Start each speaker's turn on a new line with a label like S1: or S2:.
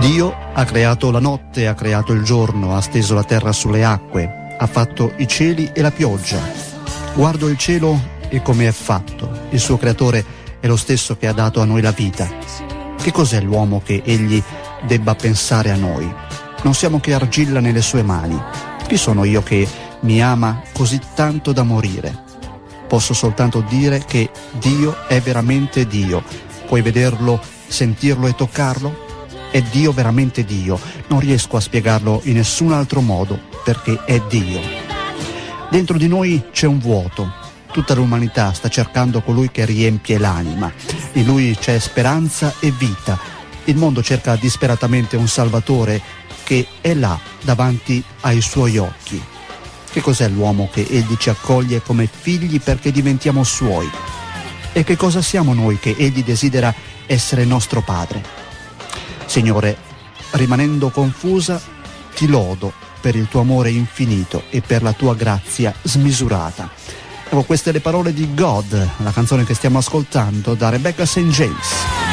S1: Dio ha creato la notte, ha creato il giorno, ha steso la terra sulle acque, ha fatto i cieli e la pioggia. Guardo il cielo e come è fatto. Il suo creatore è lo stesso che ha dato a noi la vita. Che cos'è l'uomo che egli debba pensare a noi? Non siamo che argilla nelle sue mani. Chi sono io che mi ama così tanto da morire? Posso soltanto dire che Dio è veramente Dio. Puoi vederlo, sentirlo e toccarlo? È Dio veramente Dio. Non riesco a spiegarlo in nessun altro modo, perché è Dio. Dentro di noi c'è un vuoto. Tutta l'umanità sta cercando colui che riempie l'anima. In lui c'è speranza e vita. Il mondo cerca disperatamente un Salvatore che è là, davanti ai suoi occhi. Che cos'è l'uomo che egli ci accoglie come figli perché diventiamo suoi? E che cosa siamo noi che egli desidera essere nostro Padre? Signore, rimanendo confusa, ti lodo per il tuo amore infinito e per la tua grazia smisurata. Ecco, queste le parole di God, la canzone che stiamo ascoltando da Rebecca St. James.